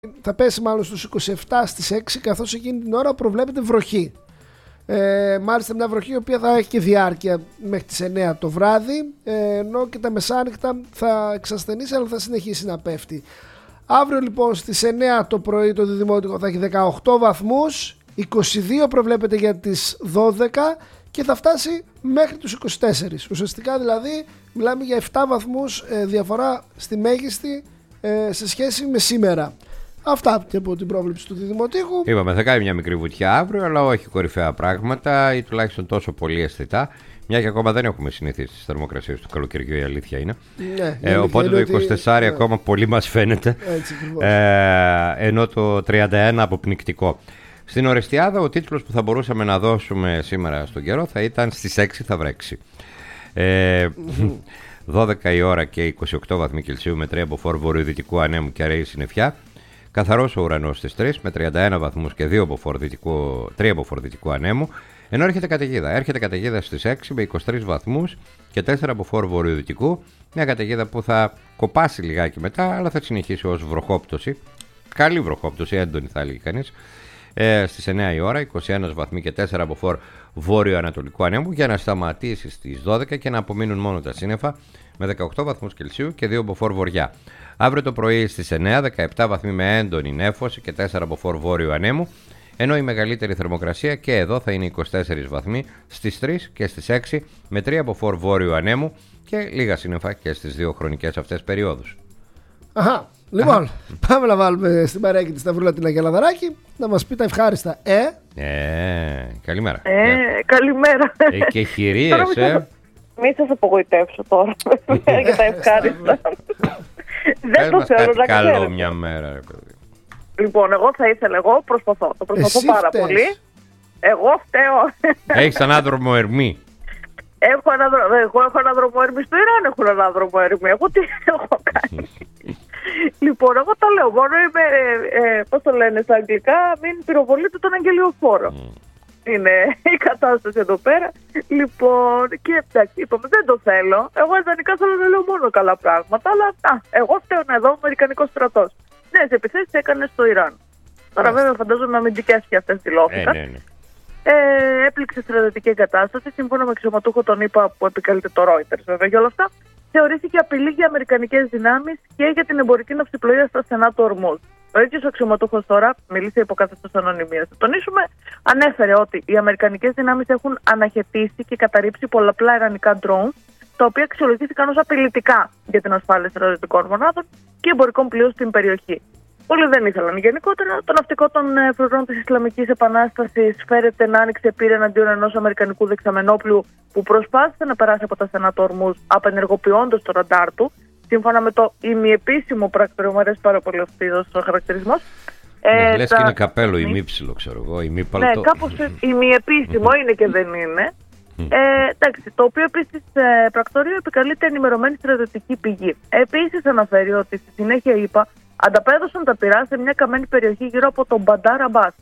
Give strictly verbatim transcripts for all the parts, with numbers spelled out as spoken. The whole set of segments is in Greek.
θα πέσει μάλλον στους είκοσι επτά στις έξι, καθώς εκείνη την ώρα προβλέπεται βροχή. Ε, μάλιστα μια βροχή η οποία θα έχει και διάρκεια μέχρι τις εννιά το βράδυ, ε, ενώ και τα μεσάνυχτα θα εξασθενήσει, αλλά θα συνεχίσει να πέφτει. Αύριο λοιπόν στις εννιά το πρωί το διδημότικο θα έχει δεκαοκτώ βαθμούς, είκοσι δύο προβλέπεται για τις δώδεκα και θα φτάσει μέχρι τους είκοσι τέσσερα. Ουσιαστικά δηλαδή μιλάμε για επτά βαθμούς ε, διαφορά στη μέγιστη ε, σε σχέση με σήμερα. Αυτά και από την πρόβλεψη του διδημοτήχου. Είπαμε θα κάνει μια μικρή βουτιά αύριο, αλλά όχι κορυφαία πράγματα ή τουλάχιστον τόσο πολύ αισθητά. Μια και ακόμα δεν έχουμε συνηθίσει τις θερμοκρασίες του καλοκαιριού, η αλήθεια είναι. Ναι, ε, οπότε το είκοσι τέσσερα ότι... ακόμα πολύ μας φαίνεται. Έτσι, ε, ενώ το τριάντα ένα αποπνικτικό. Στην Ορεστιάδα ο τίτλος που θα μπορούσαμε να δώσουμε σήμερα στον καιρό θα ήταν στις έξι θα βρέξει. Ε, δώδεκα η ώρα και είκοσι οκτώ βαθμοί Κελσίου με τρία μποφόρ βορειοδυτικού ανέμου και αραιή συννεφιά. Καθαρός ο ουρανός στις τρεις με τριάντα ένα βαθμούς και δύο μποφόρ δυτικού, τρία μποφόρ δυτικού ανέμου. Ενώ έρχεται καταιγίδα. Έρχεται καταιγίδα στις έξι με είκοσι τρεις βαθμούς και τέσσερα μποφόρ βορειοδυτικού. Μια καταιγίδα που θα κοπάσει λιγάκι μετά, αλλά θα συνεχίσει ως βροχόπτωση. Καλή βροχόπτωση, έντονη θα έλεγε κανείς. Ε, στις εννιά η ώρα, είκοσι ένα βαθμοί και τέσσερα μποφόρ βόρειο-ανατολικού ανέμου, για να σταματήσει στις δώδεκα και να απομείνουν μόνο τα σύννεφα με δεκαοκτώ βαθμούς Κελσίου και δύο μποφόρ βορειά. Αύριο το πρωί στις εννιά, δεκαεπτά βαθμοί με έντονη νέφωση και τέσσερα μποφόρ βόρειο ανέμου, ενώ η μεγαλύτερη θερμοκρασία και εδώ θα είναι είκοσι τέσσερα βαθμοί στις τρεις και στις έξι με τρία μποφόρ βόρειο ανέμου και λίγα σύννεφα και στις δύο χρονικές αυτές περιόδους. Αχα. Λοιπόν, πάμε να βάλουμε στην παρέκκληση τη Σταυρούλα την Αγγελαδαράκη να μας πει τα ευχάριστα. Ε, ε καλημέρα. Ε, καλημέρα. Ε, και χειρίες, ε. Μην σας απογοητεύσω τώρα για τα ευχάριστα. Δεν το θέλω να καλό ξέρετε. μια μέρα, ρε παιδί. Λοιπόν, εγώ θα ήθελα, εγώ προσπαθώ. Το προσπαθώ Εσύ πάρα φταίς. πολύ. Εγώ φταίω. Έχεις ανάδρομο ερμή. Έχω ένα, δρο... Εγώ έχω ένα δρόμο έρμη στο Ιράν, έχουν ένα δρόμο έρμη. Εγώ τι έχω κάνει. Λοιπόν, εγώ το λέω. Μόνο είμαι, ε, ε, πώς το λένε στα αγγλικά, μην πυροβολείτε τον αγγελιοφόρο. Mm. Είναι η κατάσταση εδώ πέρα. Λοιπόν, και εντάξει, είπαμε, δεν το θέλω. Εγώ ιδανικά θέλω να λέω μόνο καλά πράγματα, αλλά α, εγώ φταίω να δω ο Αμερικανικός στρατός. Ναι, σε επιθέσεις έκανε στο Ιράν. Τώρα βέβαια φαντάζομαι αμυντικές και αυτές δηλώθηκαν. Ε, ναι, ναι. Ε, έπληξε στρατιωτική εγκατάσταση. Σύμφωνα με αξιωματούχο τον ΙΠΑ που επικαλείται το Reuters, βέβαια για όλα αυτά, θεωρήθηκε απειλή για αμερικανικές δυνάμεις και για την εμπορική ναυσιπλοεία στα στενά του Ορμούζ. Ο ίδιος αξιωματούχος τώρα μίλησε υπό καθεστώς ανωνυμίας. Θα τονίσουμε, ανέφερε ότι οι αμερικανικές δυνάμεις έχουν αναχαιτήσει και καταρρύψει πολλαπλά ιρανικά drones, τα οποία αξιολογήθηκαν ως απειλητικά για την ασφάλεια στρατιωτικών μονάδων και εμπορικών πλοίων στην περιοχή. Πολλοί δεν ήθελαν γενικότερα. Το ναυτικό των φρουρών της Ισλαμικής Επανάστασης φέρεται να άνοιξε πύρα εναντίον ενός αμερικανικού δεξαμενόπλου που προσπάθησε να περάσει από τα στενά του Ορμούζ, απενεργοποιώντας το ραντάρ του. Σύμφωνα με το ημιεπίσημο πρακτορείο, μου αρέσει πάρα πολύ αυτός ο χαρακτηρισμός. Ναι, ε, λες τα... και είναι καπέλο, ημίψιλο, ξέρω εγώ, ημίπαλτο. Ναι, κάπως ημιεπίσημο είναι και δεν είναι. Ε, εντάξει, το οποίο επίσης ε, πρακτορείο επικαλείται ενημερωμένη στρατιωτική πηγή. Επίσης αναφέρει ότι στη συνέχεια είπα ανταπέδωσαν τα πυρά σε μια καμένη περιοχή γύρω από τον Μπαντάρ Αμπάς.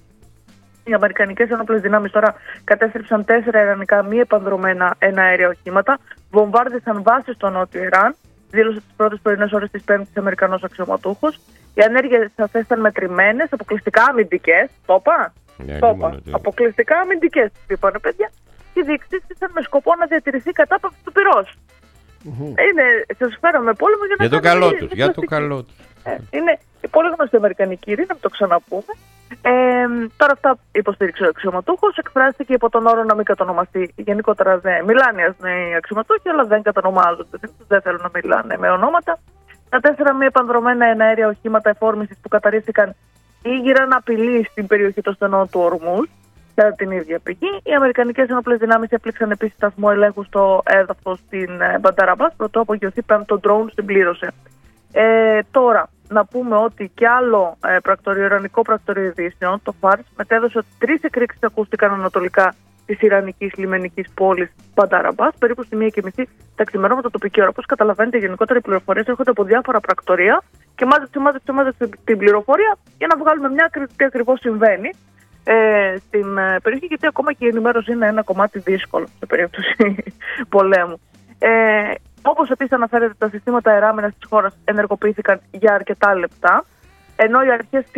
Οι αμερικανικές ενόπλες δυνάμεις τώρα κατέστρεψαν τέσσερα ιρανικά μη επανδρομένα εναέρια οχήματα, βομβάρδισαν βάσεις στο νότιο Ιράν, δήλωσε τις πρώτες πρωινές ώρες της Πέμπτης Αμερικανός αξιωματούχος. Οι ενέργειες αυτές ήταν μετρημένες, αποκλειστικά αμυντικές. Το είπα. Yeah, το είπα. Αποκλειστικά αμυντικές, είπανε παιδιά. Και διεξήχθησαν με σκοπό να διατηρηθεί η κατάπαυση του πυρός. Mm-hmm. Είναι, σας φέραμε πόλεμο για να για το καλό τους, για το καλό τους. Ε, είναι πολύ γνωστή η Αμερικανική ειρήνη, να το ξαναπούμε. Ε, τώρα αυτά υποστήριξε ο αξιωματούχος, εκφράστηκε υπό τον όρο να μην κατονομαστεί. Γενικότερα δεν μιλάνε οι αξιωματούχοι, αλλά δεν κατονομάζονται. Δεν θέλουν να μιλάνε με ονόματα. Τα τέσσερα μη επανδρομένα εναέρια οχήματα εφόρμησης που καταρρίφθηκαν ήγηραν απειλή στην περιοχή των στενών του Ορμούζ. Κατά την ίδια πηγή, οι αμερικανικές ενόπλες δυνάμεις έπληξαν επίσης σταθμό ελέγχου στο έδαφος στην Μπαντάρ Αμπάς, πρωτού απογειωθεί πέμπτο ντρόουν συμπλήρωσε. Ε, τώρα, να πούμε ότι κι άλλο ε, πρακτορείο, ιρανικό πρακτορείο ειδήσεων, το Φάρς, μετέδωσε ότι τρεις εκρήξεις ακούστηκαν ανατολικά της ιρανικής λιμενικής πόλης Μπαντάρ Αμπάς, περίπου στη μία και μισή τα ξημερώματα τοπική ώρα. Όπως καταλαβαίνετε, γενικότερα οι πληροφορίες έρχονται από διάφορα πρακτορεία και μάζεψε, μάζεψε, μάζεψε την πληροφορία για να βγάλουμε μια άκρη τι ακριβώς συμβαίνει ε, στην ε, περιοχή, γιατί ακόμα και η ενημέρωση είναι ένα κομμάτι δύσκολο σε περίπτωση πολέμου. Ε, Όπως επίσης αναφέρεται, τα συστήματα αεράμενας της χώρας ενεργοποιήθηκαν για αρκετά λεπτά. ενώ οι αρχές